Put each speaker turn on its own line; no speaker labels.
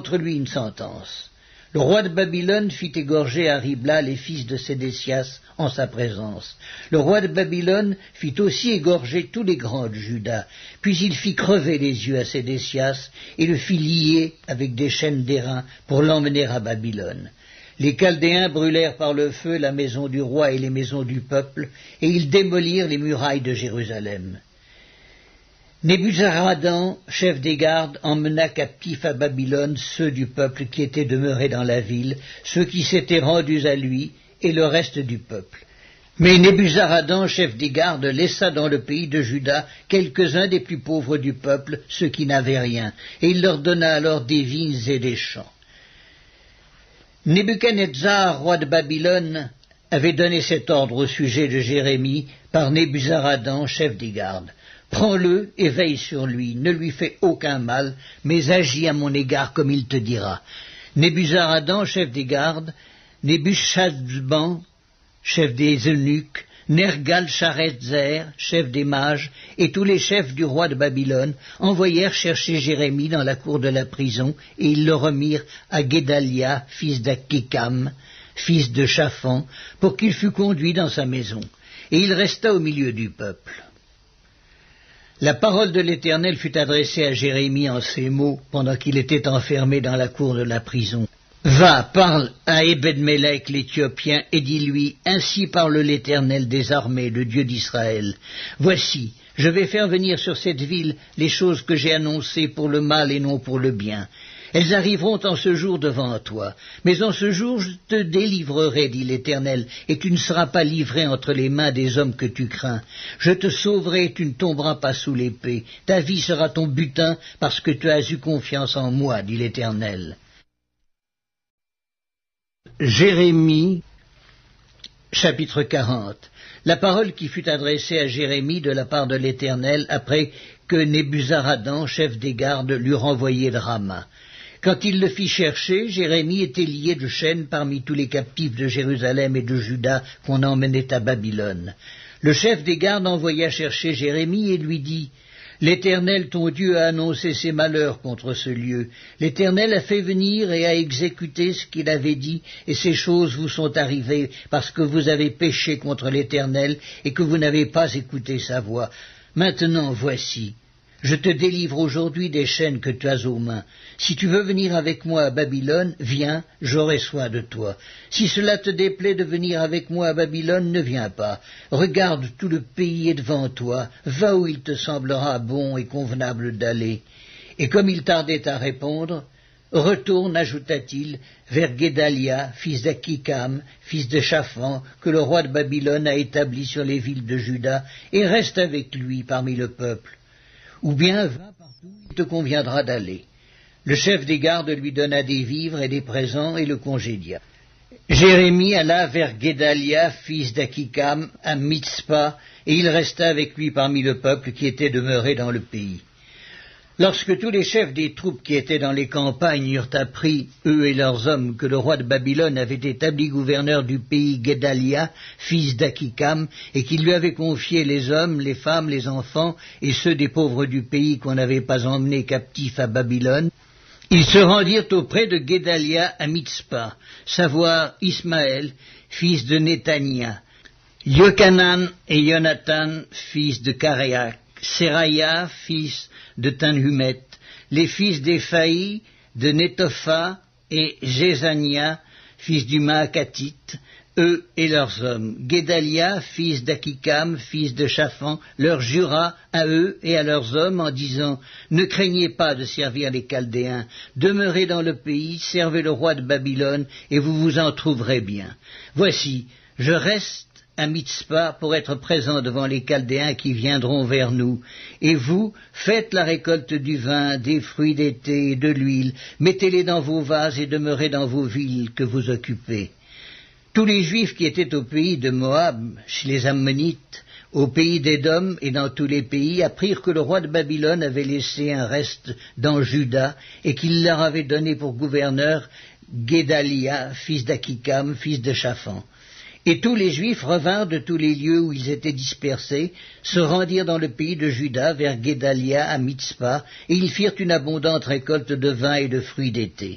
contre lui une sentence. Le roi de Babylone fit égorger à Ribla les fils de Sédécias en sa présence. Le roi de Babylone fit aussi égorger tous les grands de Juda, puis il fit crever les yeux à Sédécias et le fit lier avec des chaînes d'airain pour l'emmener à Babylone. Les Chaldéens brûlèrent par le feu la maison du roi et les maisons du peuple, et ils démolirent les murailles de Jérusalem. Nebuzaradan, chef des gardes, emmena captifs à Babylone ceux du peuple qui étaient demeurés dans la ville, ceux qui s'étaient rendus à lui, et le reste du peuple. Mais Nebuzaradan, chef des gardes, laissa dans le pays de Juda quelques-uns des plus pauvres du peuple, ceux qui n'avaient rien, et il leur donna alors des vignes et des champs. Nebuchadnezzar, roi de Babylone, avait donné cet ordre au sujet de Jérémie par Nebuzaradan, chef des gardes. Prends-le et veille sur lui, ne lui fais aucun mal, mais agis à mon égard comme il te dira. Nebuzaradan, chef des gardes, Nebuchadnezzar, chef des eunuques, Nergal-Sharezer, chef des mages, et tous les chefs du roi de Babylone envoyèrent chercher Jérémie dans la cour de la prison, et ils le remirent à Guédalia, fils d'Akikam, fils de Shaphan, pour qu'il fût conduit dans sa maison. Et il resta au milieu du peuple. La parole de l'Éternel fut adressée à Jérémie en ces mots, pendant qu'il était enfermé dans la cour de la prison. Va, parle à Ebed-Mélec l'Éthiopien, et dis-lui, ainsi parle l'Éternel des armées, le Dieu d'Israël. Voici, je vais faire venir sur cette ville les choses que j'ai annoncées pour le mal et non pour le bien. Elles arriveront en ce jour devant toi. Mais en ce jour je te délivrerai, dit l'Éternel, et tu ne seras pas livré entre les mains des hommes que tu crains. Je te sauverai et tu ne tomberas pas sous l'épée. Ta vie sera ton butin parce que tu as eu confiance en moi, dit l'Éternel. Jérémie, chapitre 40. La parole qui fut adressée à Jérémie de la part de l'Éternel après que Nebuzaradan, chef des gardes, l'eut renvoyé de Rama. Quand il le fit chercher, Jérémie était lié de chaînes parmi tous les captifs de Jérusalem et de Juda qu'on emmenait à Babylone. Le chef des gardes envoya chercher Jérémie et lui dit « L'Éternel ton Dieu a annoncé ses malheurs contre ce lieu. L'Éternel a fait venir et a exécuté ce qu'il avait dit, et ces choses vous sont arrivées parce que vous avez péché contre l'Éternel et que vous n'avez pas écouté sa voix. Maintenant voici. Je te délivre aujourd'hui des chaînes que tu as aux mains. Si tu veux venir avec moi à Babylone, viens, j'aurai soin de toi. Si cela te déplaît de venir avec moi à Babylone, ne viens pas. Regarde, tout le pays est devant toi. Va où il te semblera bon et convenable d'aller. Et comme il tardait à répondre, retourne, ajouta-t-il, vers Guédalia, fils d'Akikam, fils de Shaphan, que le roi de Babylone a établi sur les villes de Juda, et reste avec lui parmi le peuple. Ou bien va partout où il te conviendra d'aller. Le chef des gardes lui donna des vivres et des présents et le congédia. Jérémie alla vers Guédalia, fils d'Akikam, à Mitzpa, et il resta avec lui parmi le peuple qui était demeuré dans le pays. Lorsque tous les chefs des troupes qui étaient dans les campagnes eurent appris, eux et leurs hommes, que le roi de Babylone avait établi gouverneur du pays Guédalia, fils d'Akikam, et qu'il lui avait confié les hommes, les femmes, les enfants, et ceux des pauvres du pays qu'on n'avait pas emmenés captifs à Babylone, ils se rendirent auprès de Guédalia à Mitzpa, savoir Ismaël, fils de Néthania, Yochanan et Jonathan, fils de Karéa, Seraya, fils de Tanhumet, les fils d'Éphaï, de Netopha et Jézania, fils du Maacatite, eux et leurs hommes. Guédalia, fils d'Akikam, fils de Shaphan, leur jura à eux et à leurs hommes en disant « Ne craignez pas de servir les Chaldéens, demeurez dans le pays, servez le roi de Babylone, et vous vous en trouverez bien. Voici, je reste à Mitzpa pour être présent devant les Chaldéens qui viendront vers nous. Et vous, faites la récolte du vin, des fruits d'été et de l'huile, mettez-les dans vos vases et demeurez dans vos villes que vous occupez. » Tous les Juifs qui étaient au pays de Moab, chez les Ammonites, au pays d'Édom et dans tous les pays, apprirent que le roi de Babylone avait laissé un reste dans Juda et qu'il leur avait donné pour gouverneur Guédalia, fils d'Akikam, fils de Shaphan. Et tous les Juifs revinrent de tous les lieux où ils étaient dispersés, se rendirent dans le pays de Juda vers Guédalia à Mitzpa, et ils firent une abondante récolte de vin et de fruits d'été.